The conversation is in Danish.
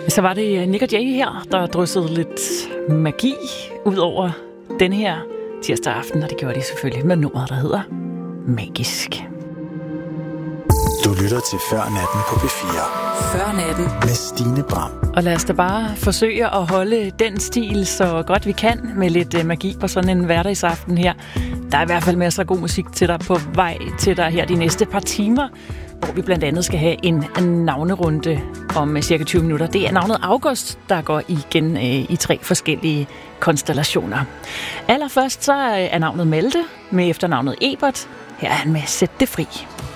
Så var det Nick og Jay her, der dryssede lidt magi ud over den her tirsdag aften, og det gjorde de selvfølgelig med nummeret, der hedder Magisk. Du lytter til Før Natten på P4. Før Natten med Stine Bram. Og lad os da bare forsøge at holde den stil så godt vi kan med lidt magi på sådan en hverdagsaften her. Der er i hvert fald masser af god musik til dig på vej til dig her de næste par timer, hvor vi blandt andet skal have en navnerunde om cirka 20 minutter. Det er navnet August, der går igen i 3 forskellige konstellationer. Allerførst så er navnet Malte med efternavnet Ebert. Her er han med Sæt det fri.